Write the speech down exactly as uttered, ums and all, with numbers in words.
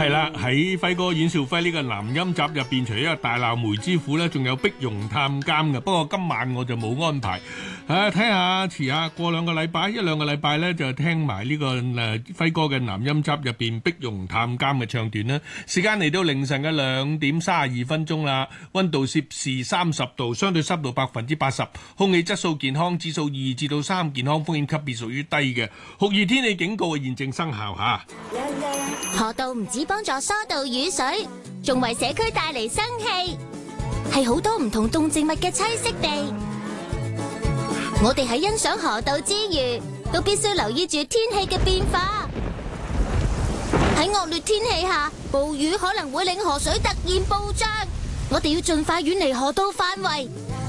係啦，喺輝哥阮兆輝呢個南音集入邊，除咗一個大鬧梅之虎咧，仲有碧蓉探監嘅。不過今晚我就冇安排，啊睇下遲下過兩個禮拜，一兩個禮拜咧就聽埋呢個誒輝哥嘅南音集入邊碧蓉探監嘅唱段啦。時間嚟到凌晨嘅兩點三十二分鐘啦，溫度攝氏三十度，相對濕度百分之八十，空氣質素健康指數二至到三，健康風險級別屬於低嘅，酷熱天氣警告嘅現正生效嚇。 河道唔止幫助疏導雨水，仲為社區帶嚟生氣，係好多唔同動植物嘅棲息地。我哋喺欣賞河道之餘，都必須留意住天氣嘅變化。喺惡劣天氣下，暴雨可能會令河水突然暴漲，我哋要盡快遠離河道範圍，